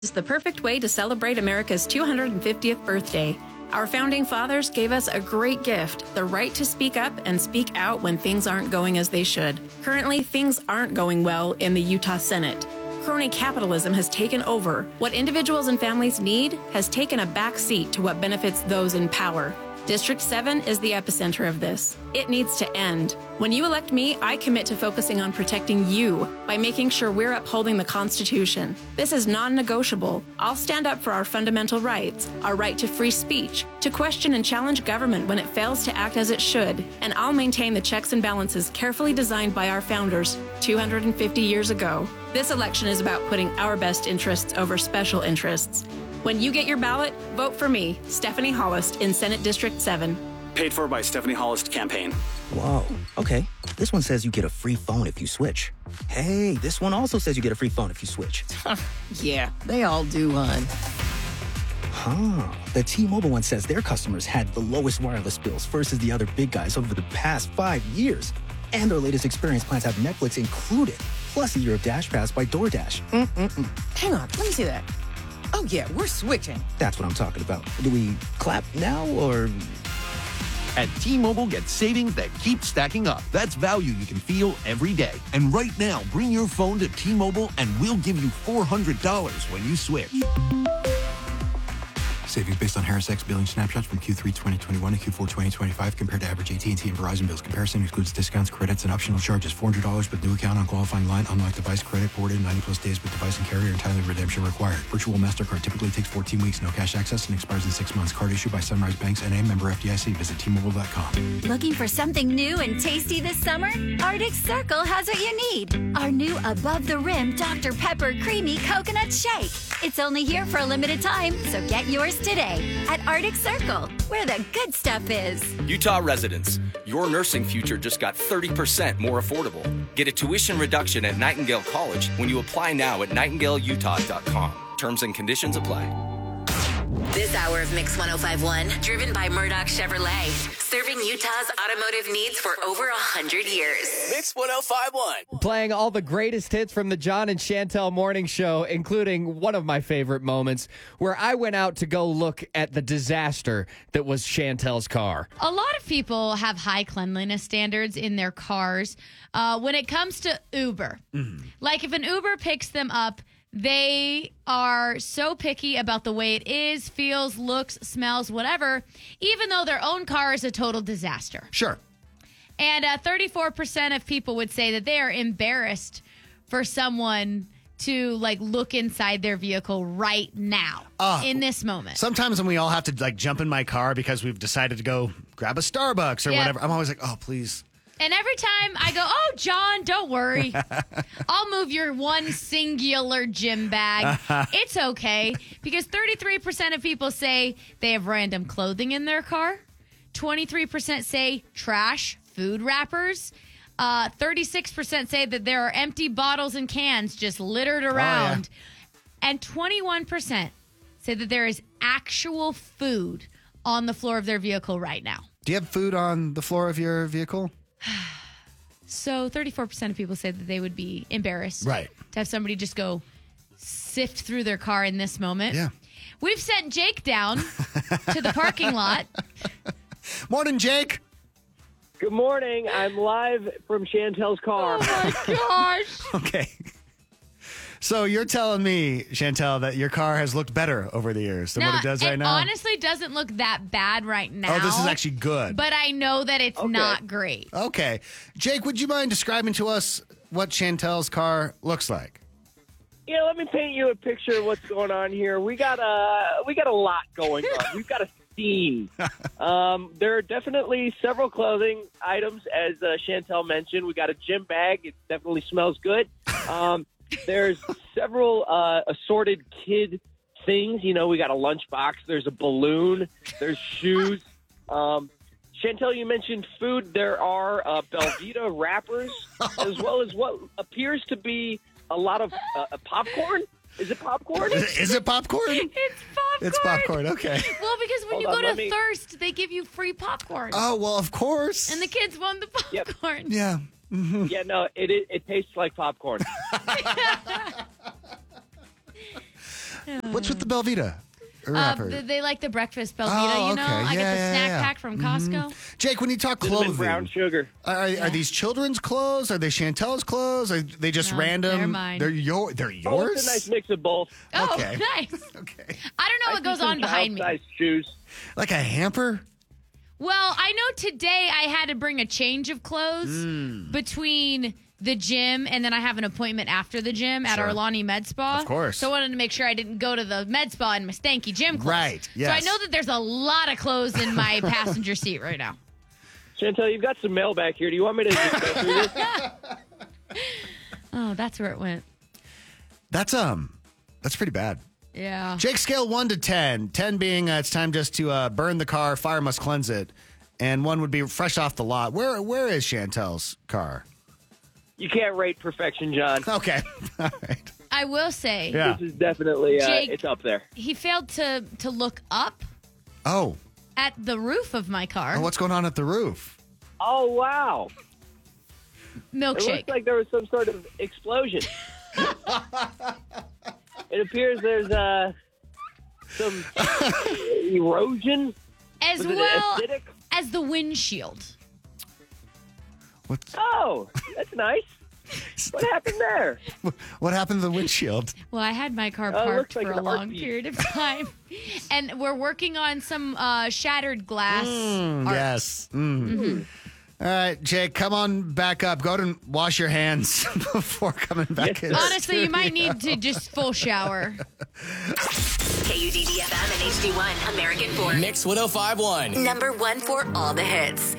is the perfect way to celebrate America's 250th birthday. Our founding fathers gave us a great gift, the right to speak up and speak out when things aren't going as they should. Currently, things aren't going well in the Utah Senate. Crony capitalism has taken over. What individuals and families need has taken a back seat to what benefits those in power. District 7 is the epicenter of this. It needs to end. When you elect me, I commit to focusing on protecting you by making sure we're upholding the Constitution. This is non-negotiable. I'll stand up for our fundamental rights, our right to free speech, to question and challenge government when it fails to act as it should, and I'll maintain the checks and balances carefully designed by our founders 250 years ago. This election is about putting our best interests over special interests. When you get your ballot, vote for me, Stephanie Hollist, in Senate District 7. Paid for by Stephanie Hollist Campaign. Whoa, okay. This one says you get a free phone if you switch. Hey, this one also says you get a free phone if you switch. Yeah, they all do, hon. The T-Mobile one says their customers had the lowest wireless bills versus the other big guys over the past 5 years. And their latest experience plans have Netflix included, plus a year of Dash Pass by DoorDash. Hang on, let me see that. Oh, yeah, we're switching. That's what I'm talking about. Do we clap now, or... At T-Mobile, get savings that keep stacking up. That's value you can feel every day. And right now, bring your phone to T-Mobile and we'll give you $400 when you switch. Savings based on Harris X billing snapshots from Q3 2021 to Q4 2025 compared to average AT&T and Verizon bills. Comparison excludes discounts, credits, and optional charges. $400 with new account on qualifying line. Unlock device credit ported 90-plus days with device and carrier and timely redemption required. Virtual MasterCard typically takes 14 weeks. No cash access and expires in 6 months. Card issued by Sunrise Banks N.A. member FDIC. Visit T-Mobile.com. Looking for something new and tasty this summer? Arctic Circle has what you need. Our new Above the Rim Dr. Pepper Creamy Coconut Shake. It's only here for a limited time, so get yours today at Arctic Circle, where the good stuff is. Utah residents, your nursing future just got 30% more affordable. Get a tuition reduction at Nightingale College when you apply now at nightingaleutah.com. Terms and conditions apply. This hour of Mix 1051, driven by Murdoch Chevrolet, serving Utah's automotive needs for over 100 years. Mix 1051. Playing all the greatest hits from the John and Chantel Morning Show, including one of my favorite moments where I went out to go look at the disaster that was Chantel's car. A lot of people have high cleanliness standards in their cars when it comes to Uber. Mm-hmm. Like if an Uber picks them up, they are so picky about the way it is, feels, looks, smells, whatever, even though their own car is a total disaster. Sure. And 34% of people would say that they are embarrassed for someone to look inside their vehicle right now in this moment. Sometimes when we all have to jump in my car because we've decided to go grab a Starbucks or whatever, I'm always like, oh, please. And every time I go, oh, John, don't worry. I'll move your one singular gym bag. It's okay. Because 33% of people say they have random clothing in their car. 23% say trash, food wrappers. 36% say that there are empty bottles and cans just littered around. Oh, yeah. And 21% say that there is actual food on the floor of their vehicle right now. Do you have food on the floor of your vehicle? So 34% of people say that they would be embarrassed to have somebody just go sift through their car in this moment. Yeah. We've sent Jake down to the parking lot. Morning, Jake. Good morning. I'm live from Chantel's car. Oh, my gosh. Okay. So you're telling me, Chantel, that your car has looked better over the years than what it does right now? It honestly doesn't look that bad right now. Oh, this is actually good. But I know that it's not great. Okay. Jake, would you mind describing to us what Chantel's car looks like? Yeah, let me paint you a picture of what's going on here. We got a lot going on. We've got a theme. There are definitely several clothing items, as Chantel mentioned. We got a gym bag. It definitely smells good. There's several assorted kid things. You know, we got a lunchbox. There's a balloon. There's shoes. Chantel, you mentioned food. There are Belvita wrappers, as well as what appears to be a lot of popcorn. Is it popcorn? Is it popcorn? It's popcorn. It's popcorn, okay. Well, because when you go to Thirst, they give you free popcorn. Oh, well, of course. And the kids want the popcorn. Yep. Yeah. Mm-hmm. Yeah, no, it tastes like popcorn. What's with the Belvita? Wrapper? They like the breakfast Belvita, you know? okay. I get the Yeah, snack yeah. pack from Costco. Jake, when you talk Cinnamon clothing, brown sugar. Are these children's clothes? Are they Chantel's clothes? Are they just No, random? they're mine. They're yours? Oh, it's a nice mix of both. Oh, Okay. nice. Okay. I don't know what goes on behind me. Size shoes. Like a hamper? Well, I know today I had to bring a change of clothes between the gym and then I have an appointment after the gym at our Lonnie Med Spa. Of course. So I wanted to make sure I didn't go to the med spa in my stanky gym clothes. Right, So yes. I know that there's a lot of clothes in my passenger seat right now. Chantel, you've got some mail back here. Do you want me to just go through this? Oh, that's where it went. That's pretty bad. Yeah. Jake, scale 1 to 10. 10 being it's time just to burn the car, fire must cleanse it. And 1 would be fresh off the lot. Where is Chantel's car? You can't rate perfection, John. Okay. All right. I will say, Yeah. This is definitely, Jake- it's up there. he failed to look up Oh. at the roof of my car. What's going on at the roof? Oh, wow. It Milkshake. looks like there was some sort of explosion. It appears there's some erosion. As Was it well acidic? as the windshield. Oh, that's nice. What happened there? What happened to the windshield? Well, I had my car Oh, it parked looks like for an a long heartbeat. period of time. And we're working on some shattered glass. art. Yes. All right, Jake, come on back up. Go out and wash your hands before coming back in. Honestly, you might need to just full shower. KUDD FM and HD1, American Fork. Mix 1051. Number 1 for all the hits.